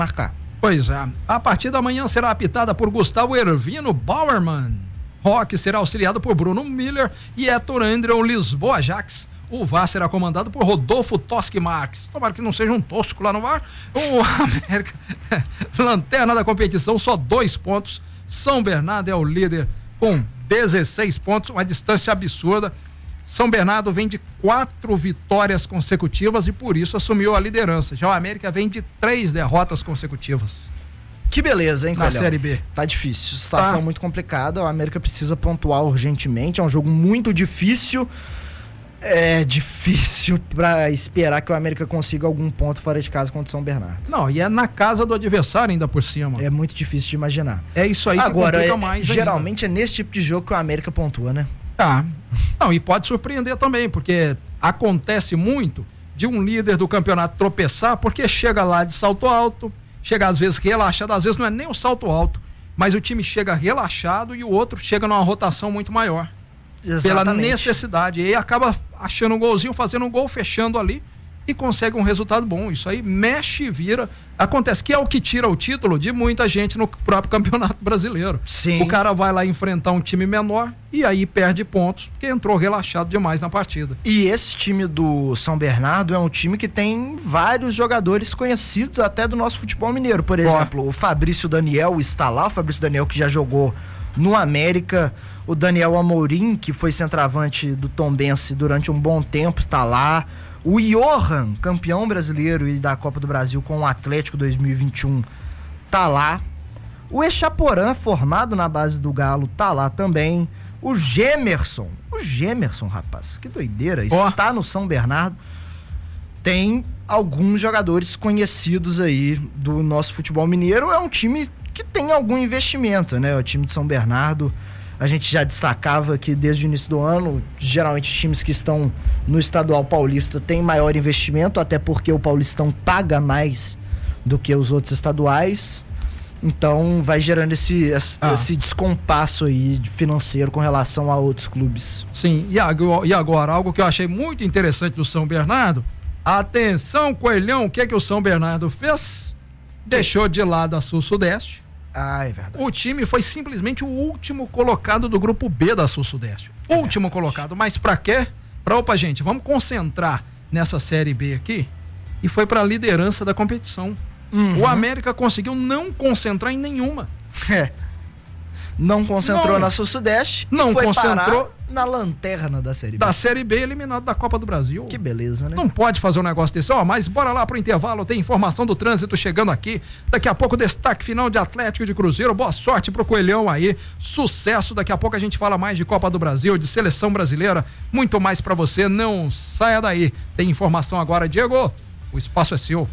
marcar. Pois é. A partida amanhã será apitada por Gustavo Hervino Bauerman. Roque será auxiliado por Bruno Miller e Héctor André Lisboa Jax. O VAR será comandado por Rodolfo Toschi Marques. Tomara que não seja um tosco lá no VAR. O América, lanterna da competição, só 2 pontos. São Bernardo é o líder com 16 pontos, uma distância absurda. São Bernardo vem de 4 vitórias consecutivas e por isso assumiu a liderança. Já o América vem de 3 derrotas consecutivas. Que beleza, hein, Coelhão? Na Série B. Tá difícil, situação muito complicada. O América precisa pontuar urgentemente. É um jogo muito difícil. É difícil pra esperar que o América consiga algum ponto fora de casa contra o São Bernardo. Não, e é na casa do adversário ainda por cima. É muito difícil de imaginar. É isso aí que complica mais geralmente ainda. É nesse tipo de jogo que o América pontua, né? Tá. Não, e pode surpreender também, porque acontece muito de um líder do campeonato tropeçar, porque chega lá de salto alto, chega às vezes relaxado, às vezes não é nem o salto alto, mas o time chega relaxado e o outro chega numa rotação muito maior. Exatamente. Pela necessidade, e aí acaba achando um golzinho, fazendo um gol, fechando ali e consegue um resultado bom. Isso aí mexe e vira, acontece, que é o que tira o título de muita gente no próprio Campeonato Brasileiro. Sim. O cara vai lá enfrentar um time menor e aí perde pontos, porque entrou relaxado demais na partida. E esse time do São Bernardo é um time que tem vários jogadores conhecidos até do nosso futebol mineiro. Por exemplo, o Fabrício Daniel está lá, o Fabrício Daniel que já jogou no América, o Daniel Amorim, que foi centroavante do Tombense durante um bom tempo, está lá. O Johan, campeão brasileiro e da Copa do Brasil com o Atlético 2021, tá lá. O Echaporã, formado na base do Galo, tá lá também. O Gemerson, rapaz, que doideira, está no São Bernardo. Tem alguns jogadores conhecidos aí do nosso futebol mineiro. É um time que tem algum investimento, né? O time de São Bernardo, a gente já destacava que desde o início do ano, geralmente os times que estão no estadual paulista têm maior investimento, até porque o paulistão paga mais do que os outros estaduais. Então vai gerando esse descompasso aí financeiro com relação a outros clubes. Sim, e agora, algo que eu achei muito interessante do São Bernardo. Atenção, Coelhão, o que é que o São Bernardo fez? Deixou de lado a Sul-Sudeste. Ah, é verdade. O time foi simplesmente o último colocado do grupo B da Sul-Sudeste. Último colocado. Mas pra quê? Opa, gente, vamos concentrar nessa Série B aqui. E foi pra liderança da competição. O América conseguiu não concentrar em nenhuma. Não concentrou na Sul-Sudeste. Não foi concentrou na lanterna da Série B. Da Série B, eliminado da Copa do Brasil. Que beleza, né? Não pode fazer um negócio desse. Mas bora lá pro intervalo, tem informação do trânsito chegando aqui. Daqui a pouco, destaque final de Atlético de Cruzeiro. Boa sorte pro Coelhão aí. Sucesso. Daqui a pouco a gente fala mais de Copa do Brasil, de seleção brasileira. Muito mais pra você. Não saia daí. Tem informação agora, Diego. O espaço é seu.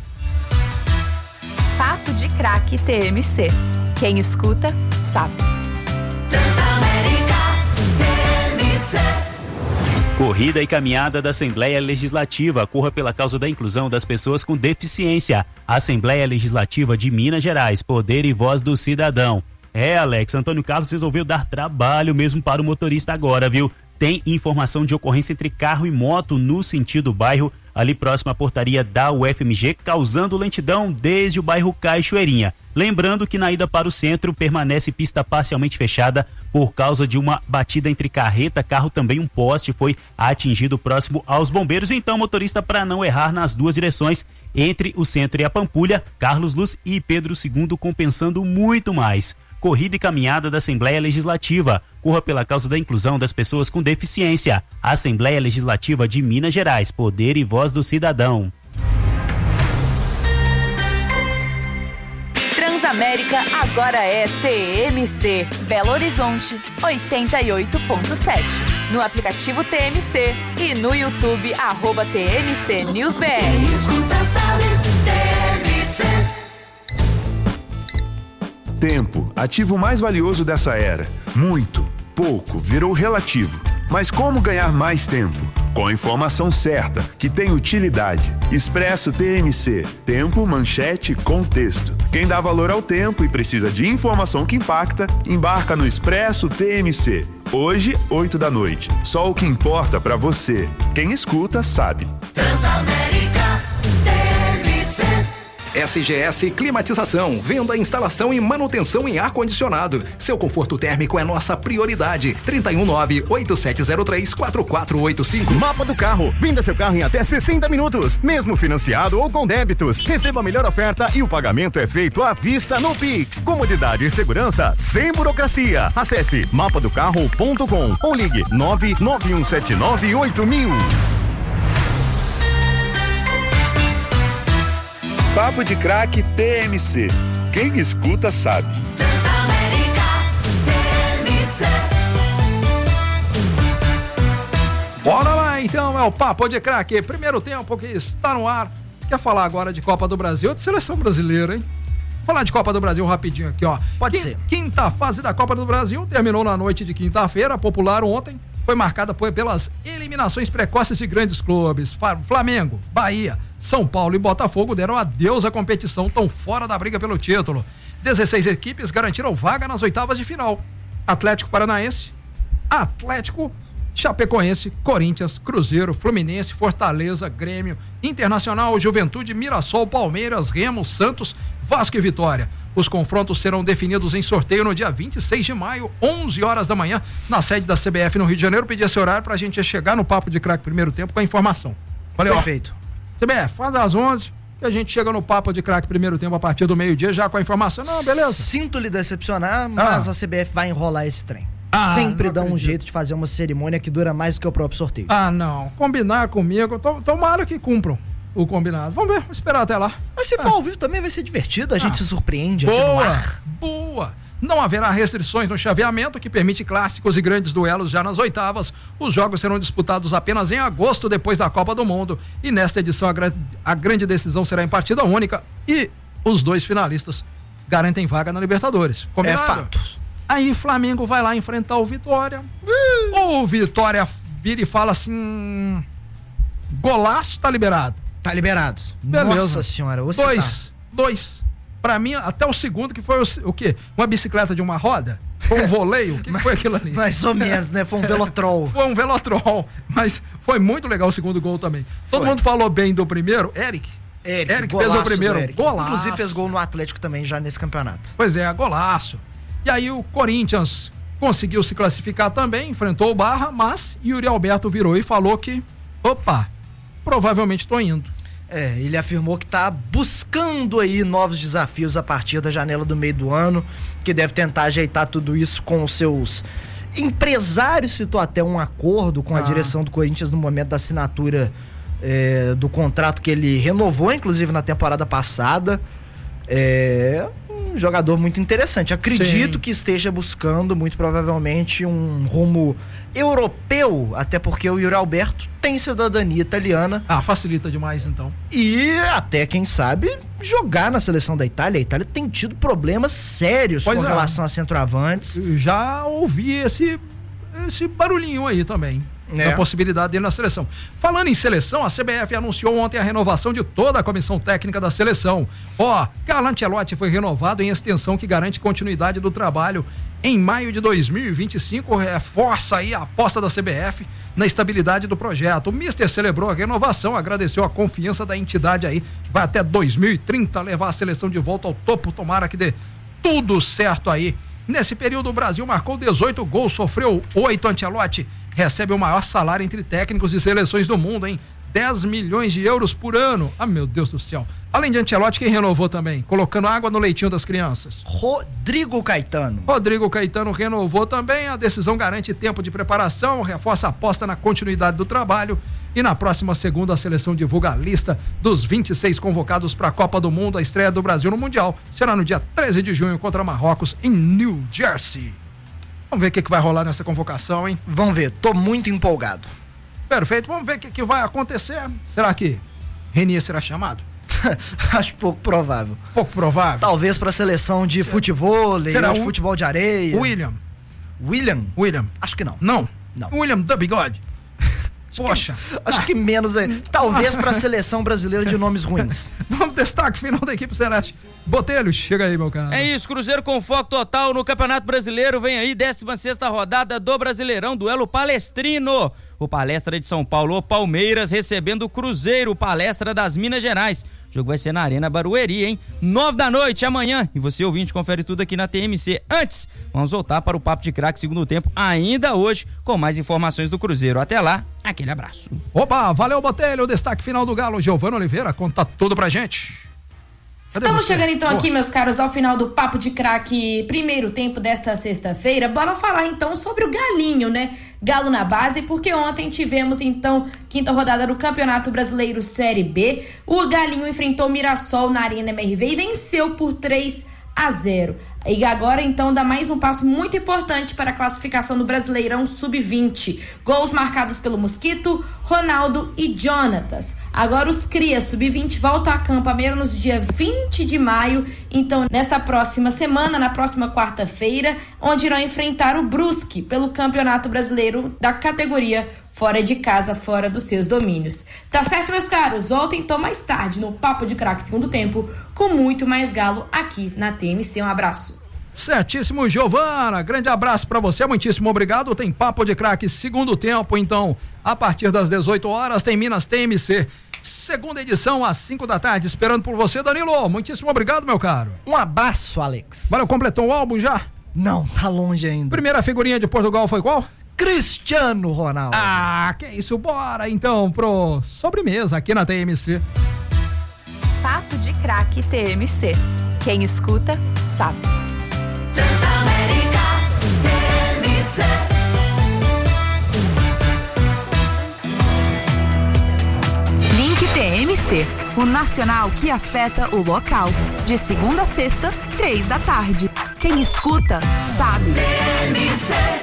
Papo de Craque TMC. Quem escuta, sabe. Transamérica TMC. Corrida e caminhada da Assembleia Legislativa. Corra pela causa da inclusão das pessoas com deficiência. Assembleia Legislativa de Minas Gerais. Poder e voz do cidadão. Alex, Antônio Carlos resolveu dar trabalho mesmo para o motorista agora, viu? Tem informação de ocorrência entre carro e moto no sentido bairro, ali próximo à portaria da UFMG, causando lentidão desde o bairro Cachoeirinha. Lembrando que na ida para o centro permanece pista parcialmente fechada por causa de uma batida entre carreta, carro, também um poste foi atingido próximo aos bombeiros. Então, motorista, para não errar nas duas direções, entre o centro e a Pampulha, Carlos Luz e Pedro II compensando muito mais. Corrida e caminhada da Assembleia Legislativa. Corra pela causa da inclusão das pessoas com deficiência. Assembleia Legislativa de Minas Gerais. Poder e voz do cidadão. Transamérica agora é TMC. Belo Horizonte 88.7. No aplicativo TMC e no YouTube @TMC News BR. Quem escuta sabe, TMC. Tempo, ativo mais valioso dessa era. Muito, pouco, virou relativo. Mas como ganhar mais tempo? Com a informação certa, que tem utilidade. Expresso TMC. Tempo, manchete, contexto. Quem dá valor ao tempo e precisa de informação que impacta, embarca no Expresso TMC. Hoje, 8 da noite. Só o que importa pra você. Quem escuta, sabe. Transamérica TMC. SGS Climatização, venda, instalação e manutenção em ar-condicionado. Seu conforto térmico é nossa prioridade. 319-8703-4485. Mapa do Carro. Venda seu carro em até 60 minutos, mesmo financiado ou com débitos. Receba a melhor oferta e o pagamento é feito à vista no Pix. Comodidade e segurança sem burocracia. Acesse mapadocarro.com ou ligue 991798000. Papo de Craque TMC. Quem escuta sabe. Transamérica TMC. Bora lá então, é o Papo de Craque. Primeiro tempo que está no ar. Você quer falar agora de Copa do Brasil ou de seleção brasileira, hein? Falar de Copa do Brasil rapidinho aqui, ó. Pode ser. Quinta fase da Copa do Brasil terminou na noite de quinta-feira. A popular ontem foi marcada pelas eliminações precoces de grandes clubes. Flamengo, Bahia, São Paulo e Botafogo deram adeus à competição, tão fora da briga pelo título. 16 equipes garantiram vaga nas oitavas de final. Atlético Paranaense, Atlético, Chapecoense, Corinthians, Cruzeiro, Fluminense, Fortaleza, Grêmio, Internacional, Juventude, Mirassol, Palmeiras, Remo, Santos, Vasco e Vitória. Os confrontos serão definidos em sorteio no dia 26 de maio, 11 horas da manhã, na sede da CBF no Rio de Janeiro. Pedi esse horário pra gente chegar no Papo de Craque primeiro tempo com a informação. Valeu. Perfeito. CBF, faz às 11 que a gente chega no Papo de Craque primeiro tempo a partir do meio-dia já com a informação. Não, beleza. Sinto lhe decepcionar, mas a CBF vai enrolar esse trem. Sempre dá um jeito de fazer uma cerimônia que dura mais do que o próprio sorteio. Ah, não. Combinar comigo, tomara que cumpram o combinado. Vamos ver, vamos esperar até lá. Mas se for ao vivo também vai ser divertido, a gente se surpreende aqui no ar. Boa! Não haverá restrições no chaveamento, que permite clássicos e grandes duelos já nas oitavas. Os jogos serão disputados apenas em agosto, depois da Copa do Mundo. E nesta edição a grande decisão será em partida única e os dois finalistas garantem vaga na Libertadores. Combinado? É fato. Aí Flamengo vai lá enfrentar o Vitória. O Vitória vira e fala assim: golaço, tá liberado. Tá liberado. Beleza. Nossa senhora, você Dois. Pra mim, até o segundo, que foi o quê? Uma bicicleta de uma roda? Foi um voleio? O que foi aquilo ali? Mais ou menos, né? Foi um velotrol. Foi um velotrol, mas foi muito legal o segundo gol também. Todo mundo falou bem do primeiro. Eric fez o primeiro. Golaço. Inclusive fez gol no Atlético também já nesse campeonato. Pois é, golaço. E aí o Corinthians conseguiu se classificar também, enfrentou o Barra, mas Yuri Alberto virou e falou que, provavelmente tô indo. Ele afirmou que tá buscando aí novos desafios a partir da janela do meio do ano, que deve tentar ajeitar tudo isso com os seus empresários, citou até um acordo com a direção do Corinthians no momento da assinatura do contrato que ele renovou, inclusive na temporada passada. Um jogador muito interessante. Acredito que esteja buscando, muito provavelmente, um rumo europeu, até porque o Yuri Alberto tem cidadania italiana. Facilita demais, então. E até, quem sabe, jogar na seleção da Itália. A Itália tem tido problemas sérios com relação a centroavantes. Eu já ouvi esse barulhinho aí também. Da possibilidade dele na seleção. Falando em seleção, a CBF anunciou ontem a renovação de toda a comissão técnica da seleção. Carlo Ancelotti foi renovado em extensão que garante continuidade do trabalho em maio de 2025, reforça aí a aposta da CBF na estabilidade do projeto. O Mister celebrou a renovação, agradeceu a confiança da entidade aí, vai até 2030 levar a seleção de volta ao topo, tomara que dê tudo certo aí. Nesse período o Brasil marcou 18 gols, sofreu 8. Ancelotti recebe o maior salário entre técnicos de seleções do mundo, hein? 10 milhões de euros por ano. Meu Deus do céu. Além de Ancelotti, quem renovou também? Colocando água no leitinho das crianças. Rodrigo Caetano renovou também. A decisão garante tempo de preparação, reforça a aposta na continuidade do trabalho. E na próxima segunda, a seleção divulga a lista dos 26 convocados para a Copa do Mundo. A estreia do Brasil no Mundial será no dia 13 de junho contra Marrocos, em New Jersey. Vamos ver o que vai rolar nessa convocação, hein? Vamos ver, tô muito empolgado. Perfeito, vamos ver o que vai acontecer. Será que Renier será chamado? Acho pouco provável. Pouco provável? Talvez para a seleção de futevôlei, de futebol de areia. William? Acho que não. Não. William da Bigode? Poxa. Acho que menos aí. Talvez para a seleção brasileira de nomes ruins. Vamos, destaque final da equipe celeste. Botelho, chega aí, meu cara. É isso, Cruzeiro com foco total no Campeonato Brasileiro. Vem aí, 16ª rodada do Brasileirão, duelo palestrino. O Palestra de São Paulo, o Palmeiras recebendo o Cruzeiro, Palestra das Minas Gerais. O jogo vai ser na Arena Barueri, hein? 9h amanhã. E você, ouvinte, confere tudo aqui na TMC. Antes, vamos voltar para o Papo de Craque segundo tempo, ainda hoje, com mais informações do Cruzeiro. Até lá, aquele abraço. Opa, valeu, Botelho. O destaque final do Galo, Giovana Oliveira, conta tudo pra gente. Estamos chegando então aqui, meus caros, ao final do Papo de Craque, primeiro tempo desta sexta-feira. Bora falar então sobre o Galinho, né? Galo na base, porque ontem tivemos então quinta rodada do Campeonato Brasileiro Série B. O Galinho enfrentou o Mirassol na Arena MRV e venceu por 3-0. E agora então dá mais um passo muito importante para a classificação do Brasileirão Sub-20. Gols marcados pelo Mosquito, Ronaldo e Jonatas. Agora os Cria Sub-20 voltam a campo apenas no dia 20 de maio. Então nesta próxima semana, na próxima quarta-feira, onde irão enfrentar o Brusque pelo Campeonato Brasileiro da categoria fora de casa, fora dos seus domínios. Tá certo, meus caros? Voltem então mais tarde no Papo de Craque segundo tempo, com muito mais Galo aqui na TMC. Um abraço. Certíssimo, Giovana. Grande abraço pra você, muitíssimo obrigado. Tem Papo de Craque segundo tempo, então, a partir das 18 horas, tem Minas TMC. Segunda edição, às 5 da tarde, esperando por você, Danilo. Muitíssimo obrigado, meu caro. Um abraço, Alex. Valeu, completou o álbum já? Não, tá longe ainda. Primeira figurinha de Portugal foi qual? Cristiano Ronaldo. Ah, que isso, bora então pro sobremesa aqui na TMC. Papo de Craque TMC. Quem escuta, sabe. Transamérica TMC. Link TMC, o nacional que afeta o local. De segunda a sexta, 3 da tarde. Quem escuta, sabe. TMC.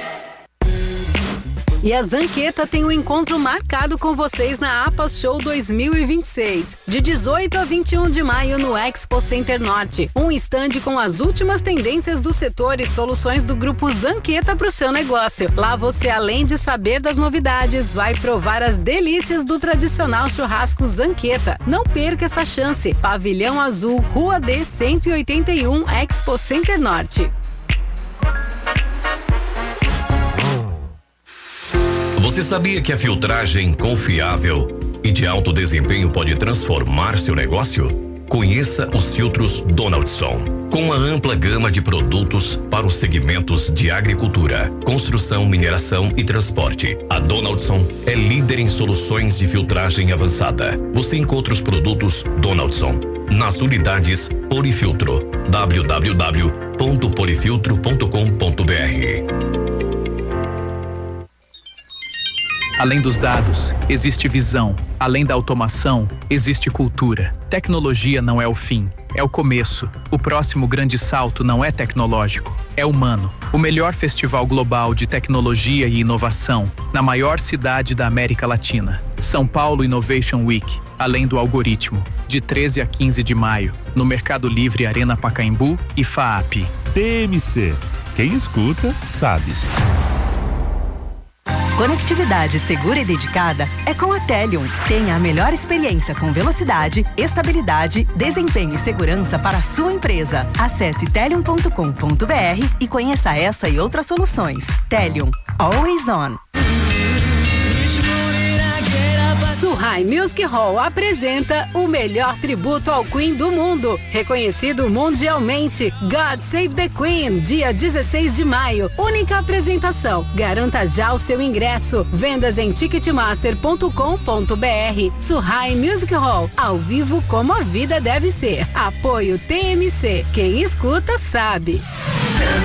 E a Zanqueta tem um encontro marcado com vocês na APAS Show 2026, de 18 a 21 de maio no Expo Center Norte. Um estande com as últimas tendências do setor e soluções do grupo Zanqueta para o seu negócio. Lá você, além de saber das novidades, vai provar as delícias do tradicional churrasco Zanqueta. Não perca essa chance. Pavilhão Azul, Rua D 181, Expo Center Norte. Você sabia que a filtragem confiável e de alto desempenho pode transformar seu negócio? Conheça os filtros Donaldson, com uma ampla gama de produtos para os segmentos de agricultura, construção, mineração e transporte. A Donaldson é líder em soluções de filtragem avançada. Você encontra os produtos Donaldson nas unidades Polifiltro. www.polifiltro.com.br. Além dos dados, existe visão. Além da automação, existe cultura. Tecnologia não é o fim, é o começo. O próximo grande salto não é tecnológico, é humano. O melhor festival global de tecnologia e inovação na maior cidade da América Latina. São Paulo Innovation Week, além do algoritmo, de 13 a 15 de maio, no Mercado Livre Arena Pacaembu e FAAP. TMC. Quem escuta, sabe. Conectividade segura e dedicada é com a Telium. Tenha a melhor experiência com velocidade, estabilidade, desempenho e segurança para a sua empresa. Acesse telium.com.br e conheça essa e outras soluções. Telium. Always on. Suhai Music Hall apresenta o melhor tributo ao Queen do mundo, reconhecido mundialmente. God Save the Queen, dia 16 de maio. Única apresentação. Garanta já o seu ingresso. Vendas em ticketmaster.com.br. Suhai Music Hall, ao vivo como a vida deve ser. Apoio TMC. Quem escuta sabe.